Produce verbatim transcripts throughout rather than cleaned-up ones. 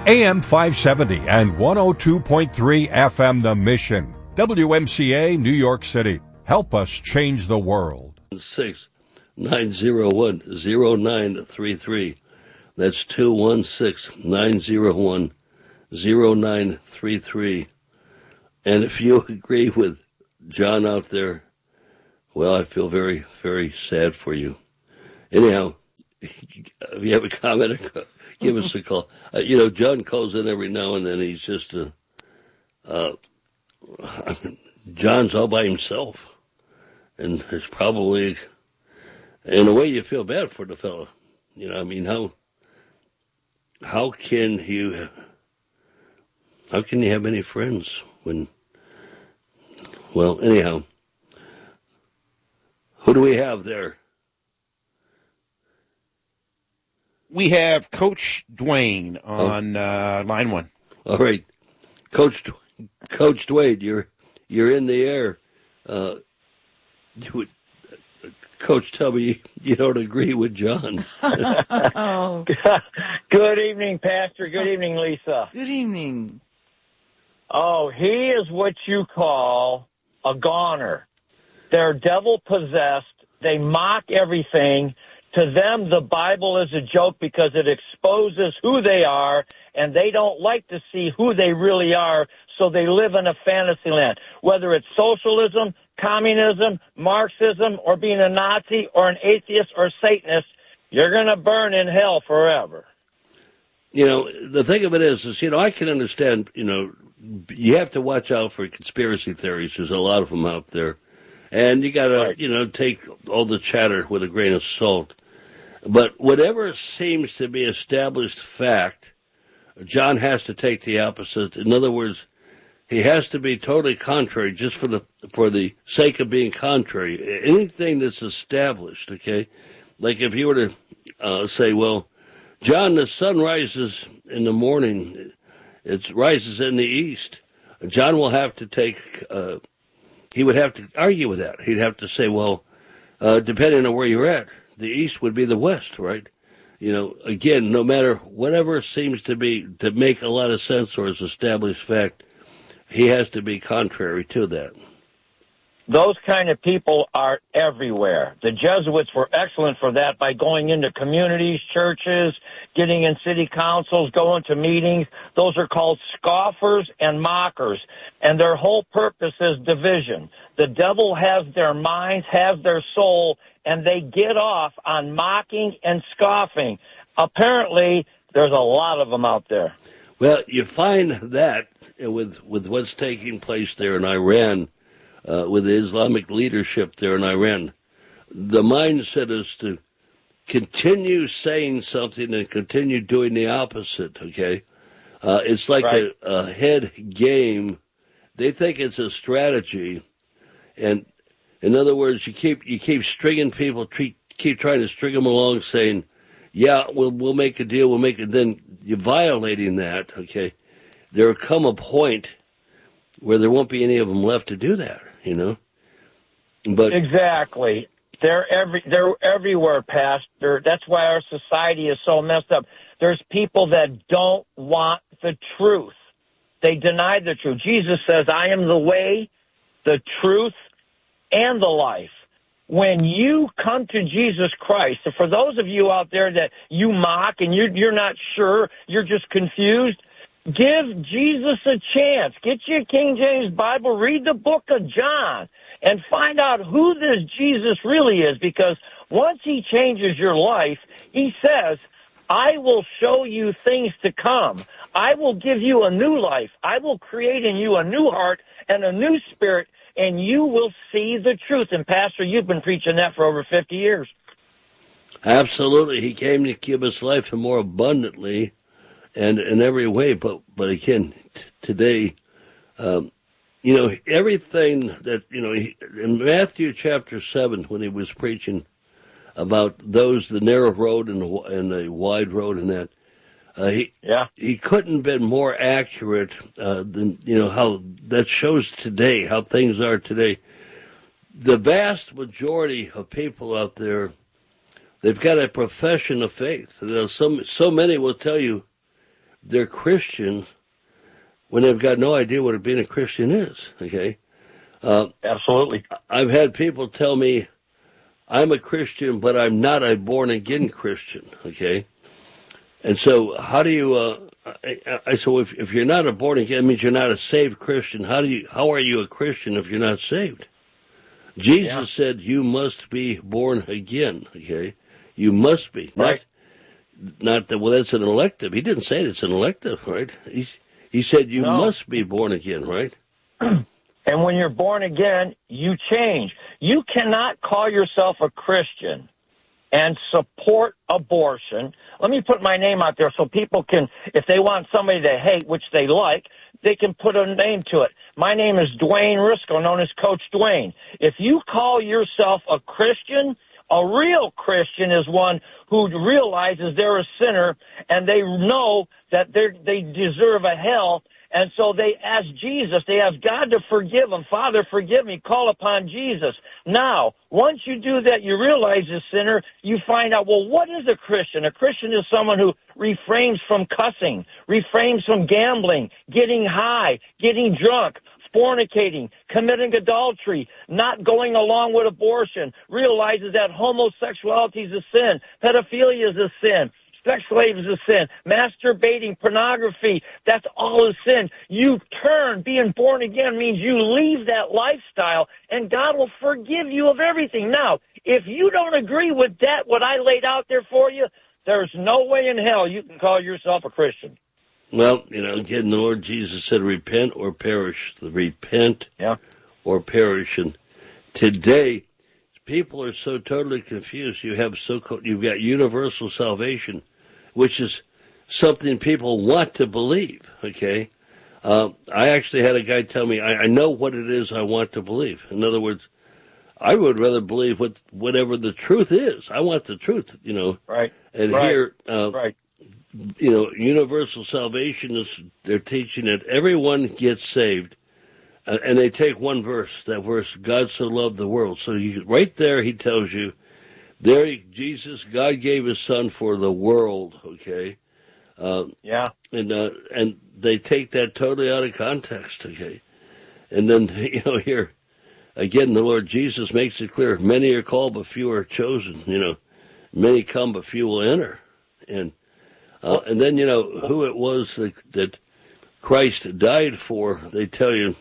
A M five seventy and one oh two point three F M The Mission. W M C A, New York City. Help us change the world. six nine zero one zero nine three three. That's two one six nine zero one zero nine three three. And if you agree with John out there, well, I feel very, very sad for you. Anyhow, if you have a comment, give us a call. Uh, you know, John calls in every now and then. He's just a, uh, I mean, John's all by himself. And it's probably, in a way, you feel bad for the fellow. You know, I mean, how, how can you, how can you have any friends when, well, anyhow, who do we have there? We have Coach Dwayne on oh. uh, line one. All right, Coach Coach Dwayne, you're you're in the air. Uh, you would, uh, Coach, tell me you, you don't agree with John. oh. Good evening, Pastor. Good evening, Lisa. Good evening. Oh, he is what you call a goner. They're devil-possessed. They mock everything. To them, the Bible is a joke because it exposes who they are, and they don't like to see who they really are, so they live in a fantasy land. Whether it's socialism, communism, Marxism, or being a Nazi, or an atheist, or Satanist, you're going to burn in hell forever. You know, the thing of it is, is, you know, I can understand, you know, you have to watch out for conspiracy theories. There's a lot of them out there. And you got to, right. you know, take all the chatter with a grain of salt. But whatever seems to be established fact, John has to take the opposite. In other words, he has to be totally contrary just for the for the sake of being contrary. Anything that's established, okay? Like if you were to uh, say, well, John, the sun rises in the morning. It rises in the east. John will have to take... Uh, He would have to argue with that. He'd have to say, well, uh, depending on where you're at, the east would be the west, right? You know, again, no matter whatever seems to be, to make a lot of sense or is established fact, he has to be contrary to that. Those kind of people are everywhere. The Jesuits were excellent for that by going into communities, churches, getting in city councils, going to meetings. Those are called scoffers and mockers, and their whole purpose is division. The devil has their minds, has their soul, and they get off on mocking and scoffing. Apparently, there's a lot of them out there. Well, you find that with, with what's taking place there in Iran, Uh, with the Islamic leadership there in Iran. The mindset is to continue saying something and continue doing the opposite, okay? Uh, it's like right. a, a head game. They think it's a strategy. And in other words, you keep you keep stringing people, treat, keep trying to string them along saying, yeah, we'll, we'll make a deal, we'll make it. Then you're violating that, okay? There will come a point where there won't be any of them left to do that. You know, but exactly, they're every they're everywhere, Pastor. That's why our society is so messed up. There's people that don't want the truth; they deny the truth. Jesus says, "I am the way, the truth, and the life." When you come to Jesus Christ, so for those of you out there that you mock and you you're not sure, you're just confused. Give Jesus a chance. Get your King James Bible, read the book of John, and find out who this Jesus really is, because once he changes your life, he says, I will show you things to come. I will give you a new life. I will create in you a new heart and a new spirit, and you will see the truth. And, Pastor, you've been preaching that for over fifty years. Absolutely. He came to give us life and more abundantly. And in every way, but but again, t- today, um, you know, everything that, you know, he, in Matthew chapter seven, when he was preaching about those, the narrow road and the, and the wide road and that, uh, he yeah. he couldn't have been more accurate uh, than, you know, how that shows today, how things are today. The vast majority of people out there, they've got a profession of faith. You know, some, so many will tell you, they're Christian when they've got no idea what being a Christian is, okay? Uh, Absolutely. I've had people tell me, I'm a Christian, but I'm not a born-again Christian, okay? And so how do you, uh, I, I, so if, if you're not a born-again, it means you're not a saved Christian. How do you, how are you a Christian if you're not saved? Jesus yeah. said you must be born again, okay? You must be. Right. Not, not that, well, that's an elective. He didn't say it's an elective, right? He, he said you no. must be born again, right? And when you're born again, you change. You cannot call yourself a Christian and support abortion. Let me put my name out there so people can, if they want somebody to hate, which they like, they can put a name to it. My name is Dwayne Risco, known as Coach Dwayne. If you call yourself a Christian, a real Christian is one who realizes they're a sinner and they know that they they deserve a hell. And so they ask Jesus, they ask God to forgive them. Father, forgive me. Call upon Jesus. Now, once you do that, you realize you're a sinner. You find out, well, what is a Christian? A Christian is someone who refrains from cussing, refrains from gambling, getting high, getting drunk, fornicating, committing adultery, not going along with abortion, realizes that homosexuality is a sin, pedophilia is a sin, sex slaves is a sin, masturbating, pornography, that's all a sin. You turn. Being born again means you leave that lifestyle, and God will forgive you of everything. Now, if you don't agree with that, what I laid out there for you, there's no way in hell you can call yourself a Christian. Well, you know, again, the Lord Jesus said, repent or perish. The repent yeah. or perish. And today, people are so totally confused. You have so you've got universal salvation, which is something people want to believe, okay? Uh, I actually had a guy tell me, I, I know what it is I want to believe. In other words, I would rather believe what whatever the truth is. I want the truth, you know. Right. And right. here, uh, right. you know, universal salvation is, they're teaching that everyone gets saved. Uh, and they take one verse, that verse, God so loved the world. So you, right there he tells you, there he, Jesus, God gave his son for the world, okay? Uh, yeah. And uh, and they take that totally out of context, okay? And then, you know, here, again, the Lord Jesus makes it clear, many are called, but few are chosen, you know. Many come, but few will enter. And uh, and then, you know, who it was that, that Christ died for, they tell you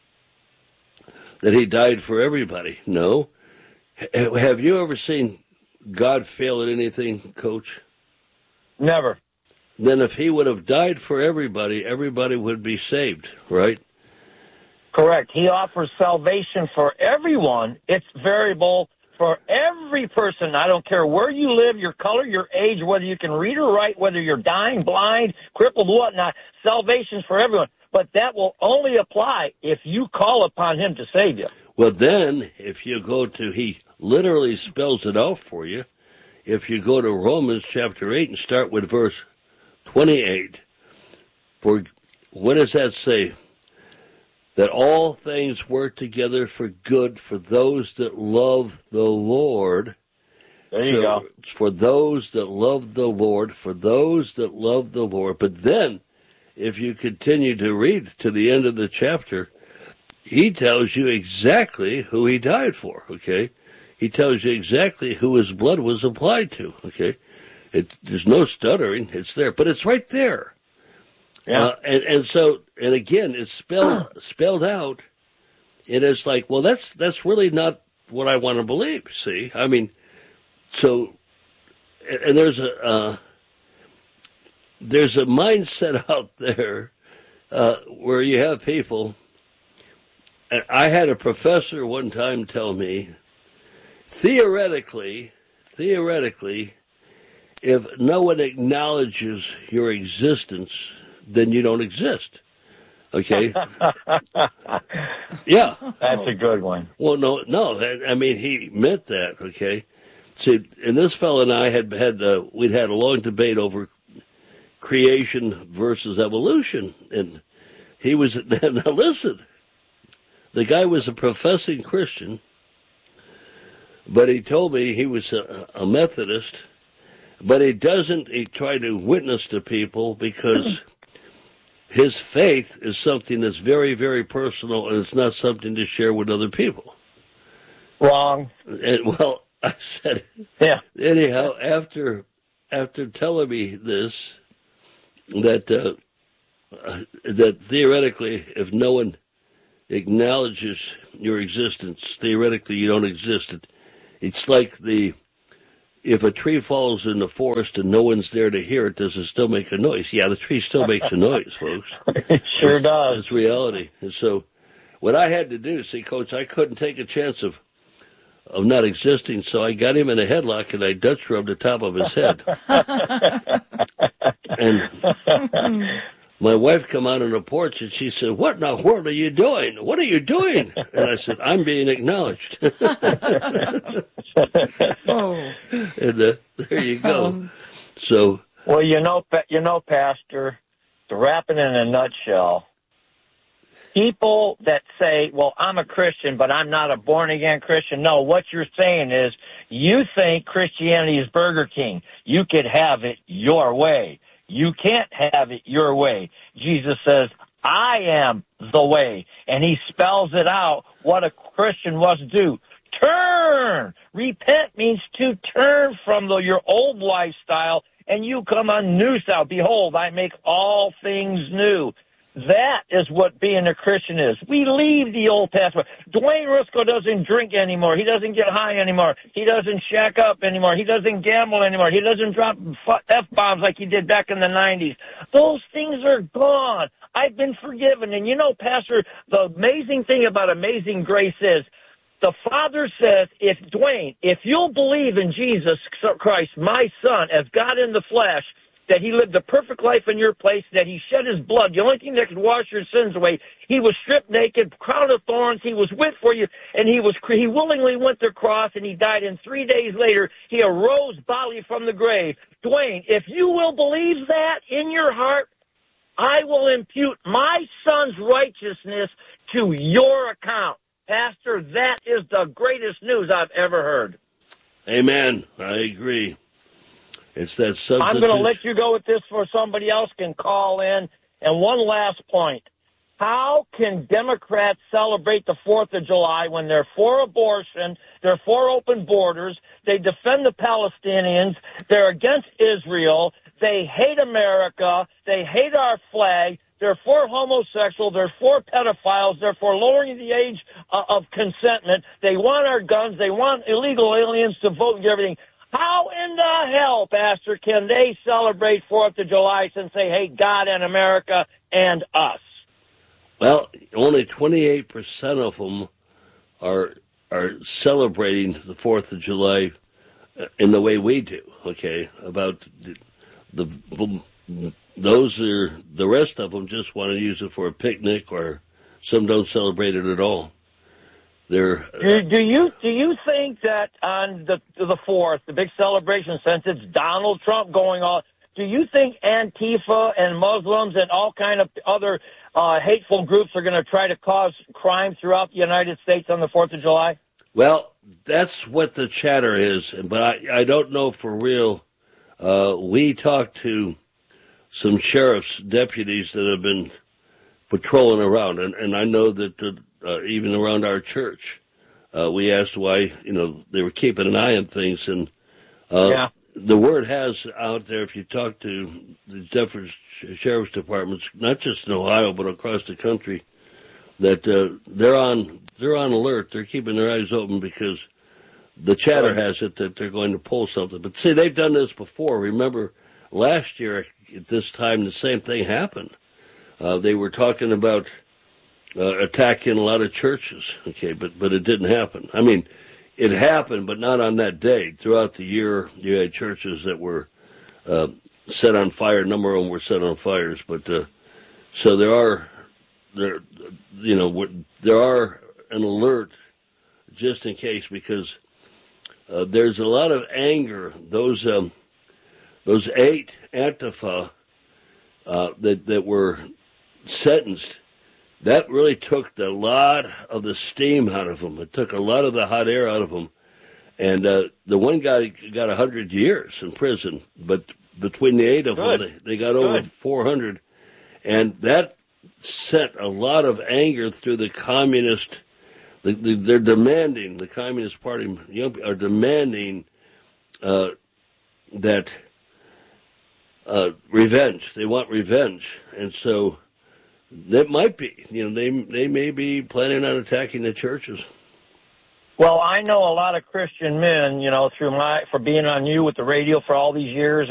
that he died for everybody. No. H- have you ever seen God fail at anything, Coach? Never. Then if he would have died for everybody, everybody would be saved, right? Correct. He offers salvation for everyone. It's variable for every person. I don't care where you live, your color, your age, whether you can read or write, whether you're dying, blind, crippled, whatnot. Salvation's for everyone. But that will only apply if you call upon him to save you. Well, then, if you go to, he literally spells it out for you. If you go to Romans chapter eight and start with verse twenty-eight, for what does that say? That all things work together for good for those that love the Lord. There you so, go. For those that love the Lord, for those that love the Lord. But then, if you continue to read to the end of the chapter, he tells you exactly who he died for, okay? He tells you exactly who his blood was applied to, okay? It, there's no stuttering. It's there. But it's right there. Yeah. Uh, and, and so, and again, it's spelled spelled out. And it's like, well, that's that's really not what I want to believe, see? I mean, so, and, and there's a... Uh, There's a mindset out there uh, where you have people, and I had a professor one time tell me, theoretically, theoretically, if no one acknowledges your existence, then you don't exist. Okay? Yeah. That's a good one. Well, no, no. I mean, he meant that, okay? See, and this fellow and I had had, uh, we'd had a long debate over creation versus evolution. And he was, now listen, the guy was a professing Christian, but he told me he was a, a Methodist, but he doesn't he try to witness to people because his faith is something that's very, very personal, and it's not something to share with other people. Wrong. And, well, I said, yeah. anyhow, after after telling me this, that uh, uh, that theoretically, if no one acknowledges your existence, theoretically you don't exist. It, it's like the if a tree falls in the forest and no one's there to hear it, does it still make a noise? Yeah, the tree still makes a noise, folks. It sure it's, does. It's reality. And so what I had to do, see, Coach, I couldn't take a chance of of not existing, so I got him in a headlock and I Dutch rubbed the top of his head. And my wife come out on the porch and she said, "What in the world are you doing? What are you doing?" And I said, "I'm being acknowledged." Oh. And uh, there you go. Um, so, well, you know, you know, Pastor, to wrap it in a nutshell, people that say, "Well, I'm a Christian, but I'm not a born-again Christian." No, what you're saying is you think Christianity is Burger King. You could have it your way. You can't have it your way. Jesus says, "I am the way." And he spells it out what a Christian must do. Turn. Repent means to turn from the, your old lifestyle, and you come on new style. Behold, I make all things new. That is what being a Christian is. We leave the Old Testament. Dwayne Rusko doesn't drink anymore. He doesn't get high anymore. He doesn't shack up anymore. He doesn't gamble anymore. He doesn't drop F-bombs like he did back in the nineties. Those things are gone. I've been forgiven. And you know, Pastor, the amazing thing about Amazing Grace is the Father says, if Dwayne, if you'll believe in Jesus Christ, my Son, as God in the flesh, that he lived a perfect life in your place, that he shed his blood, the only thing that could wash your sins away. He was stripped naked, crown of thorns, he was whipped for you, and he was he willingly went to the cross, and he died, and three days later, he arose bodily from the grave. Dwayne, if you will believe that in your heart, I will impute my Son's righteousness to your account. Pastor, that is the greatest news I've ever heard. Amen. I agree. It's that substitution. I'm going to let you go with this for somebody else can call in. And one last point. How can Democrats celebrate the fourth of July when they're for abortion, they're for open borders, they defend the Palestinians, they're against Israel, they hate America, they hate our flag, they're for homosexual, they're for pedophiles, they're for lowering the age uh, of consentment, they want our guns, they want illegal aliens to vote and everything. How in the hell, Pastor, can they celebrate fourth of July and say, hey, God and America and us? Well, only twenty-eight percent of them are are celebrating the fourth of July in the way we do, okay? About the, the those are, the rest of them just want to use it for a picnic, or some don't celebrate it at all. They're, do, do you do you think that on the the fourth, the big celebration, since it's Donald Trump going on, do you think Antifa and Muslims and all kind of other uh, hateful groups are going to try to cause crime throughout the United States on the fourth of July? Well, that's what the chatter is, but I, I don't know for real. Uh, we talked to some sheriff's deputies that have been patrolling around, and, and I know that the, uh, even around our church, uh, we asked why, you know, they were keeping an eye on things, and uh, yeah. the word has out there, if you talk to the different sheriff's departments, not just in Ohio but across the country, that uh, they're on they're on alert. They're keeping their eyes open because the chatter has it that they're going to pull something. But see, they've done this before. Remember, last year at this time, the same thing happened. Uh, they were talking about uh, attacking a lot of churches, okay, but but it didn't happen. I mean, it happened, but not on that day. Throughout the year, you had churches that were uh, set on fire. A number of them were set on fires, but uh, so there are there, you know, there are an alert just in case, because uh, there's a lot of anger. Those um, those eight Antifa uh, that that were sentenced, that really took a lot of the steam out of them. It took a lot of the hot air out of them. And uh, the one guy got one hundred years in prison, but between the eight of Good. them, they, they got over Good. four hundred. And that sent a lot of anger through the communist. The, the, they're demanding, the Communist Party young, are demanding uh, that uh, revenge. They want revenge. And so that might be, you know, they they may be planning on attacking the churches. Well, I know a lot of Christian men, you know, through my, for being on you with the radio for all these years